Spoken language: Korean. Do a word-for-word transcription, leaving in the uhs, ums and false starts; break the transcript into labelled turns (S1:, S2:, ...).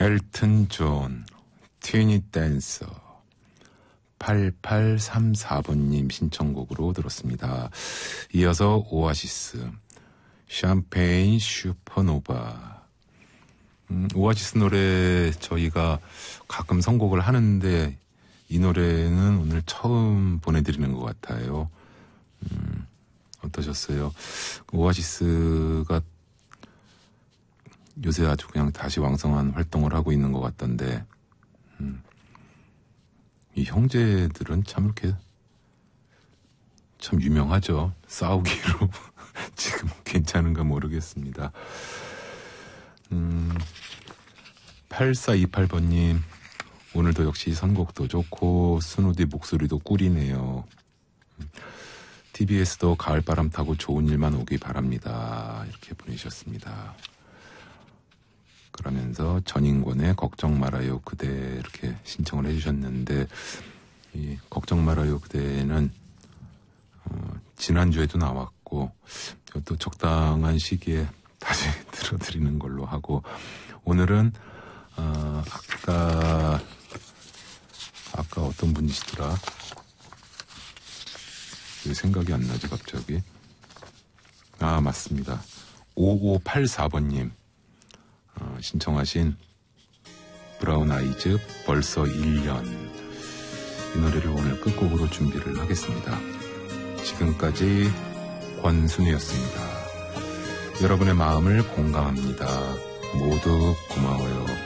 S1: 엘튼 존, 티니 댄서. 팔팔삼사 번님 신청곡으로 들었습니다. 이어서 오아시스, 샴페인 슈퍼노바. 음, 오아시스 노래 저희가 가끔 선곡을 하는데 이 노래는 오늘 처음 보내드리는 것 같아요. 음, 어떠셨어요? 오아시스가 요새 아주 그냥 다시 왕성한 활동을 하고 있는 것 같던데, 음, 이 형제들은 참 이렇게 참 유명하죠. 싸우기로. 지금 괜찮은가 모르겠습니다. 음, 팔사이팔 번님, 오늘도 역시 선곡도 좋고 스누디 목소리도 꿀이네요. 티비에스도 가을바람 타고 좋은 일만 오기 바랍니다. 이렇게 보내주셨습니다. 그러면서 전인권의 걱정 말아요 그대 이렇게 신청을 해주셨는데, 이 걱정 말아요 그대는 어, 지난주에도 나왔고 또 적당한 시기에 다시 들어드리는 걸로 하고, 오늘은 어, 아까 아까 어떤 분이시더라? 왜 생각이 안 나지 갑자기? 아, 맞습니다. 오오팔사 번님 어, 신청하신 브라운 아이즈 벌써 일 년, 이 노래를 오늘 끝곡으로 준비를 하겠습니다. 지금까지 권순우였습니다. 여러분의 마음을 공감합니다. 모두 고마워요.